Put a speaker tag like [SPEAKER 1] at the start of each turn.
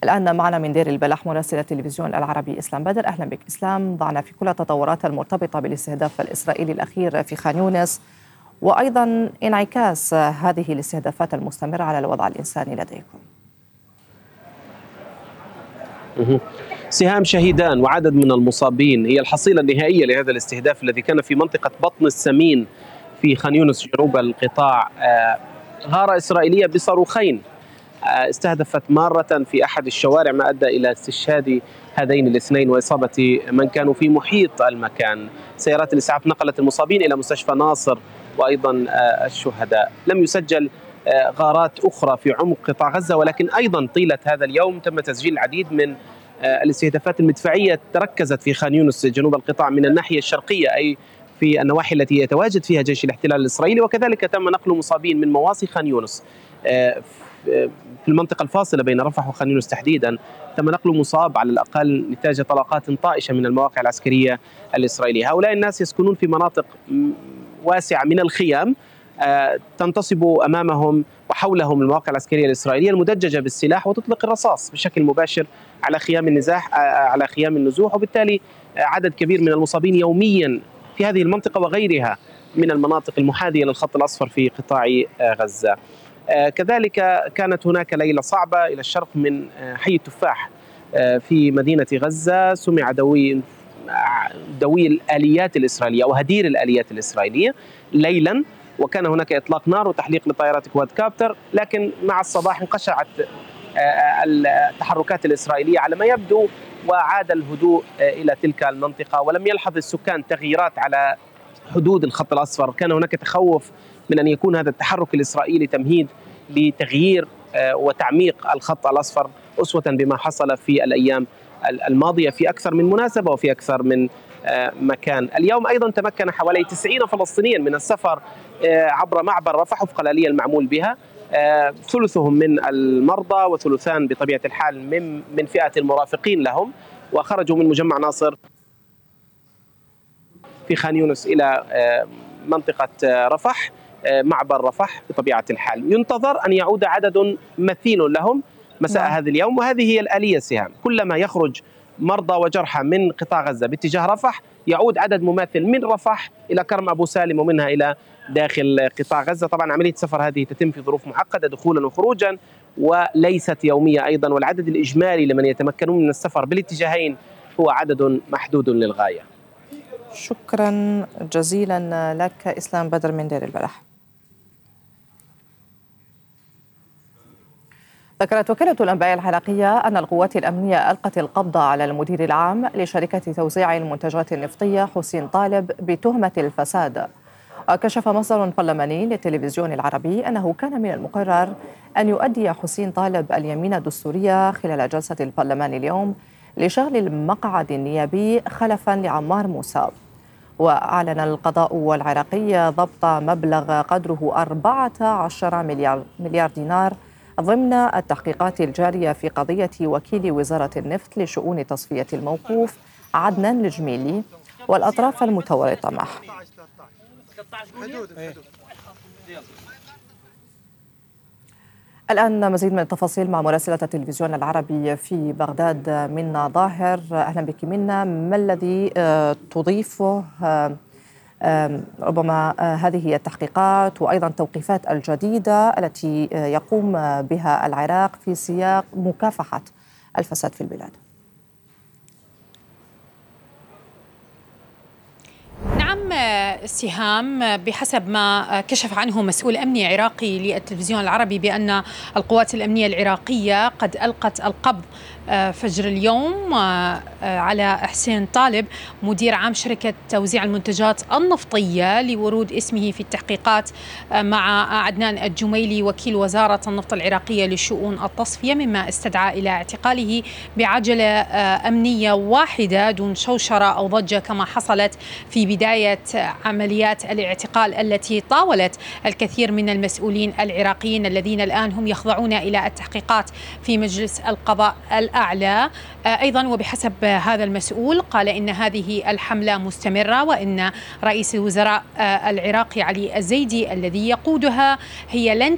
[SPEAKER 1] الآن معنا من دير البلح مراسل التلفزيون العربي إسلام بدر. أهلا بك إسلام، ضعنا في كل التطورات المرتبطة بالاستهداف الإسرائيلي الأخير في خان يونس، وأيضا انعكاس هذه الاستهدافات المستمرة على الوضع الإنساني لديكم.
[SPEAKER 2] سهام شهيدان وعدد من المصابين هي الحصيلة النهائية لهذا الاستهداف الذي كان في منطقة بطن السمين في خان يونس جنوب القطاع. غارة إسرائيلية بصاروخين استهدفت مارة في أحد الشوارع، ما أدى إلى استشهاد هذين الاثنين وإصابة من كانوا في محيط المكان. سيارات الإسعاف نقلت المصابين إلى مستشفى ناصر وأيضا الشهداء. لم يسجل غارات أخرى في عمق قطاع غزة، ولكن أيضا طيلة هذا اليوم تم تسجيل العديد من الاستهدافات المدفعية تركزت في خان يونس جنوب القطاع من الناحية الشرقية، أي في النواحي التي يتواجد فيها جيش الاحتلال الإسرائيلي، وكذلك تم نقل مصابين من مواصي خان يونس في المنطقة الفاصلة بين رفح وخان يونس تحديدا. تم نقل مصاب على الأقل نتاج طلقات طائشة من المواقع العسكرية الإسرائيلية. هؤلاء الناس يسكنون في مناطق واسعة من الخيام تنتصب أمامهم وحولهم المواقع العسكرية الإسرائيلية المدججة بالسلاح وتطلق الرصاص بشكل مباشر على خيام النزاح على خيام النزوح، وبالتالي عدد كبير من المصابين يوميا في هذه المنطقة وغيرها من المناطق المحاذية للخط الأصفر في قطاع غزة. كذلك كانت هناك ليلة صعبة إلى الشرق من حي التفاح في مدينة غزة. سمع دوي الآليات الإسرائيلية أو هدير الآليات الإسرائيلية ليلا، وكان هناك إطلاق نار وتحليق لطائرات كواد كابتر، لكن مع الصباح انقشعت التحركات الإسرائيلية على ما يبدو وعاد الهدوء إلى تلك المنطقة، ولم يلحظ السكان تغييرات على حدود الخط الأصفر. كان هناك تخوف من أن يكون هذا التحرك الإسرائيلي تمهيد لتغيير وتعميق الخط الأصفر أسوة بما حصل في الأيام الماضية في أكثر من مناسبة وفي أكثر من مكان. اليوم أيضا تمكن حوالي 90 فلسطينيا من السفر عبر معبر رفح وفق الآلية المعمول بها، ثلثهم من المرضى وثلثان بطبيعة الحال من فئة المرافقين لهم، وخرجوا من مجمع ناصر في خان يونس إلى منطقة رفح معبر رفح بطبيعة الحال. ينتظر أن يعود عدد مثيل لهم مساء هذا اليوم، وهذه هي الآلية سهام. كلما يخرج مرضى وجرحى من قطاع غزة باتجاه رفح يعود عدد مماثل من رفح إلى كرم أبو سالم ومنها إلى داخل قطاع غزة. طبعا عملية السفر هذه تتم في ظروف معقدة دخولا وخروجا وليست يومية أيضا، والعدد الإجمالي لمن يتمكنون من السفر بالاتجاهين هو عدد محدود للغاية.
[SPEAKER 1] شكرا جزيلا لك إسلام بدر من دير البلح. ذكرت وكالة الأنباء العراقية أن القوات الأمنية ألقت القبض على المدير العام لشركة توزيع المنتجات النفطية حسين طالب بتهمة الفساد. كشف مصدر برلماني للتلفزيون العربي أنه كان من المقرر أن يؤدي حسين طالب اليمين الدستورية خلال جلسة البرلمان اليوم لشغل المقعد النيابي خلفا لعمار موسى. وأعلن القضاء العراقي ضبط مبلغ قدره 14 مليار دينار ضمن التحقيقات الجارية في قضية وكيل وزارة النفط لشؤون تصفية الموقوف عدنان الجميلي والأطراف المتورطة معه. الآن مزيد من التفاصيل مع مراسلة التلفزيون العربي في بغداد منى ظاهر. أهلا بك منى، ما الذي تضيفه ربما هذه التحقيقات وأيضا التوقيفات الجديدة التي يقوم بها العراق في سياق مكافحة الفساد في البلاد؟
[SPEAKER 3] نعم سهام، بحسب ما كشف عنه مسؤول أمني عراقي للتلفزيون العربي بأن القوات الأمنية العراقية قد ألقت القبض فجر اليوم على حسين طالب مدير عام شركة توزيع المنتجات النفطية لورود اسمه في التحقيقات مع عدنان الجميلي وكيل وزارة النفط العراقية لشؤون التصفية، مما استدعى إلى اعتقاله بعجلة أمنية واحدة دون شوشرة أو ضجة كما حصلت في بداية عمليات الاعتقال التي طاولت الكثير من المسؤولين العراقيين الذين الآن هم يخضعون إلى التحقيقات في مجلس القضاء الأعلى. أيضا وبحسب هذا المسؤول قال إن هذه الحملة مستمرة، وإن رئيس الوزراء العراقي علي الزيدي الذي يقودها هي لن